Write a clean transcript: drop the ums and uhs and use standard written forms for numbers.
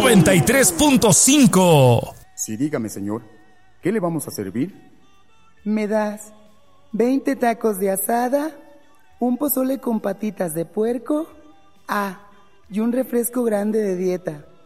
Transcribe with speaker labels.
Speaker 1: 93.5.
Speaker 2: Sí, dígame, señor, ¿qué le vamos a servir?
Speaker 3: ¿Me das 20 tacos de asada, un pozole con patitas de puerco? Y un refresco grande de dieta.